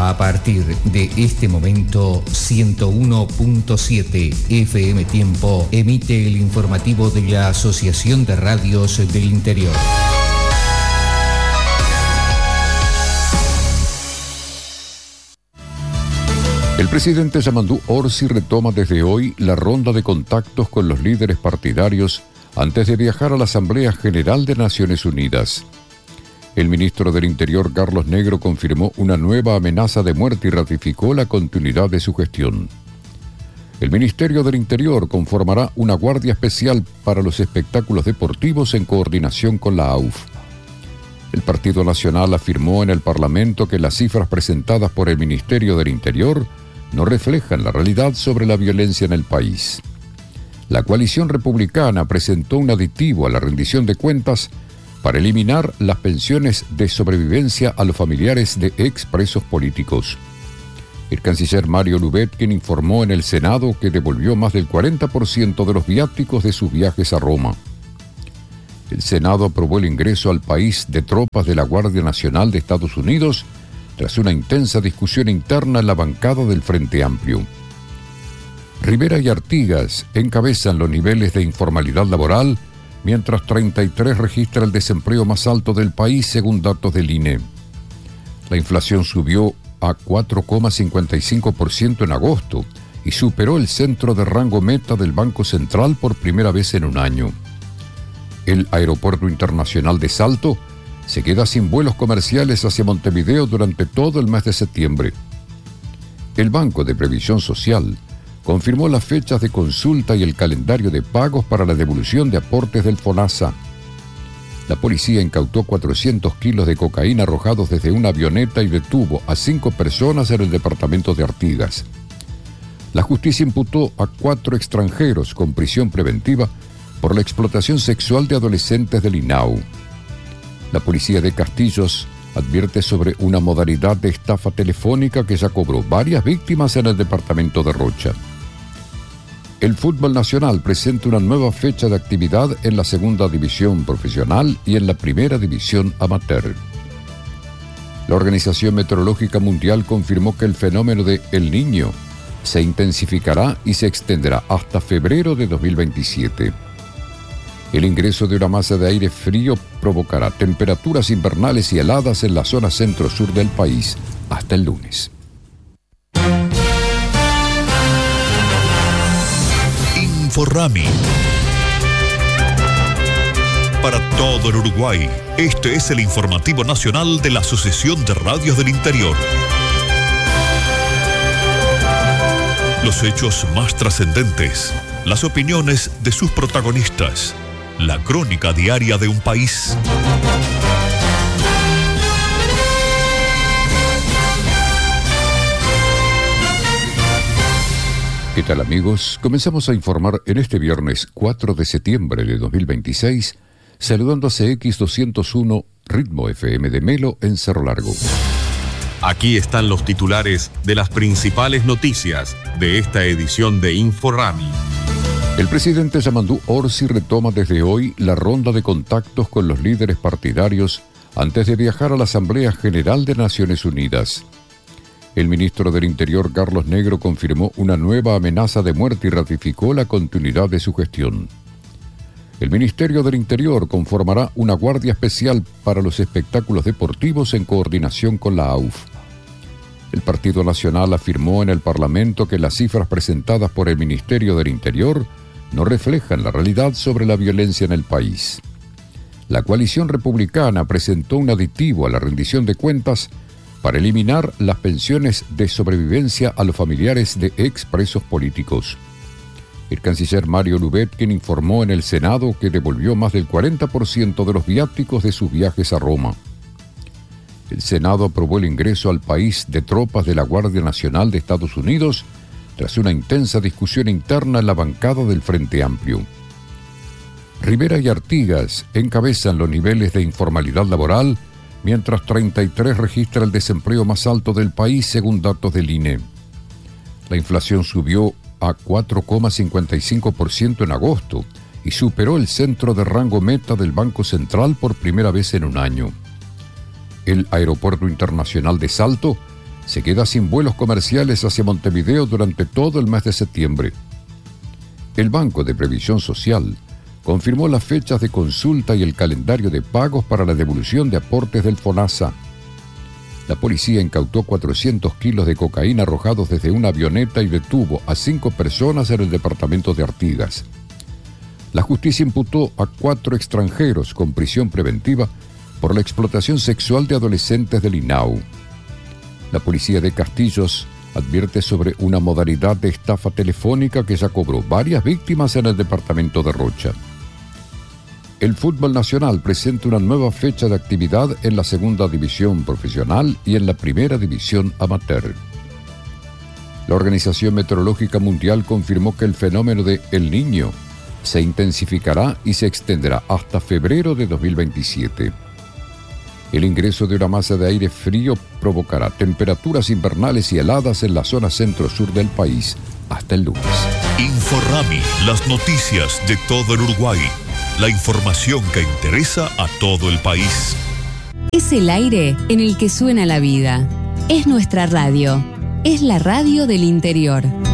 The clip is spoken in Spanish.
A partir de este momento, 101.7 FM Tiempo emite el informativo de la Asociación de Radios del Interior. El presidente Yamandú Orsi retoma desde hoy la ronda de contactos con los líderes partidarios antes de viajar a la Asamblea General de Naciones Unidas. El ministro del Interior, Carlos Negro, confirmó una nueva amenaza de muerte y ratificó la continuidad de su gestión. El Ministerio del Interior conformará una guardia especial para los espectáculos deportivos en coordinación con la AUF. El Partido Nacional afirmó en el Parlamento que las cifras presentadas por el Ministerio del Interior no reflejan la realidad sobre la violencia en el país. La coalición republicana presentó un aditivo a la rendición de cuentas para eliminar las pensiones de sobrevivencia a los familiares de expresos políticos. El canciller Mario Lubetkin informó en el Senado que devolvió más del 40% de los viáticos de sus viajes a Roma. El Senado aprobó el ingreso al país de tropas de la Guardia Nacional de Estados Unidos tras una intensa discusión interna en la bancada del Frente Amplio. Rivera y Artigas encabezan los niveles de informalidad laboral, mientras 33 registra el desempleo más alto del país según datos del INE. La inflación subió a 4,55% en agosto y superó el centro de rango meta del Banco Central por primera vez en un año. El Aeropuerto Internacional de Salto se queda sin vuelos comerciales hacia Montevideo durante todo el mes de septiembre. El Banco de Previsión Social confirmó las fechas de consulta y el calendario de pagos para la devolución de aportes del FONASA. La policía incautó 400 kilos de cocaína arrojados desde una avioneta y detuvo a 5 personas en el departamento de Artigas. La justicia imputó a 4 extranjeros con prisión preventiva por la explotación sexual de adolescentes del INAU. La policía de Castillos advierte sobre una modalidad de estafa telefónica que ya cobró varias víctimas en el departamento de Rocha. El fútbol nacional presenta una nueva fecha de actividad en la segunda división profesional y en la primera división amateur. La Organización Meteorológica Mundial confirmó que el fenómeno de El Niño se intensificará y se extenderá hasta febrero de 2027. El ingreso de una masa de aire frío provocará temperaturas invernales y heladas en la zona centro-sur del país hasta el lunes. Inforrami. Para todo el Uruguay, este es el informativo nacional de la Asociación de Radios del Interior. Los hechos más trascendentes, las opiniones de sus protagonistas, la crónica diaria de un país. ¿Qué tal, amigos? Comenzamos a informar en este viernes 4 de septiembre de 2026, saludando a CX201 Ritmo FM de Melo en Cerro Largo. Aquí están los titulares de las principales noticias de esta edición de Inforrami. El presidente Yamandú Orsi retoma desde hoy la ronda de contactos con los líderes partidarios antes de viajar a la Asamblea General de Naciones Unidas. El ministro del Interior, Carlos Negro, confirmó una nueva amenaza de muerte y ratificó la continuidad de su gestión. El Ministerio del Interior conformará una guardia especial para los espectáculos deportivos en coordinación con la AUF. El Partido Nacional afirmó en el Parlamento que las cifras presentadas por el Ministerio del Interior no reflejan la realidad sobre la violencia en el país. La coalición republicana presentó un aditivo a la rendición de cuentas para eliminar las pensiones de sobrevivencia a los familiares de expresos políticos. El canciller Mario Lubetkin informó en el Senado que devolvió más del 40% de los viáticos de sus viajes a Roma. El Senado aprobó el ingreso al país de tropas de la Guardia Nacional de Estados Unidos tras una intensa discusión interna en la bancada del Frente Amplio. Rivera y Artigas encabezan los niveles de informalidad laboral, mientras 33 registra el desempleo más alto del país según datos del INE. La inflación subió a 4,55% en agosto y superó el centro de rango meta del Banco Central por primera vez en un año. El Aeropuerto Internacional de Salto se queda sin vuelos comerciales hacia Montevideo durante todo el mes de septiembre. El Banco de Previsión Social confirmó las fechas de consulta y el calendario de pagos para la devolución de aportes del FONASA. La policía incautó 400 kilos de cocaína arrojados desde una avioneta y detuvo a 5 personas en el departamento de Artigas. La justicia imputó a 4 extranjeros con prisión preventiva por la explotación sexual de adolescentes del INAU. La policía de Castillos advierte sobre una modalidad de estafa telefónica que ya cobró varias víctimas en el departamento de Rocha. El fútbol nacional presenta una nueva fecha de actividad en la segunda división profesional y en la primera división amateur. La Organización Meteorológica Mundial confirmó que el fenómeno de El Niño se intensificará y se extenderá hasta febrero de 2027. El ingreso de una masa de aire frío provocará temperaturas invernales y heladas en la zona centro-sur del país hasta el lunes. Inforrami, las noticias de todo el Uruguay. La información que interesa a todo el país. Es el aire en el que suena la vida. Es nuestra radio. Es la radio del interior.